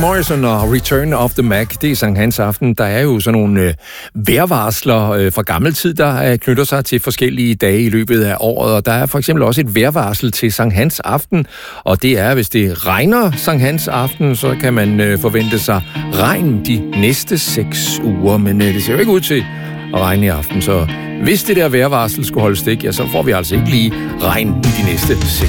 Morrison og Return of the Mac, det er Sankt Hans aften. Der er jo sådan nogle vejrvarsler fra gammel tid, der knytter sig til forskellige dage i løbet af året. Og der er for eksempel også et vejrvarsel til Sankt Hans aften. Og det er, hvis det regner Sankt Hans aften, så kan man forvente sig regn de næste 6 uger. Men det ser jo ikke ud til at regne i aften, så hvis det der vejrvarsel skulle holde stik, ja, så får vi altså ikke lige regn i de næste 6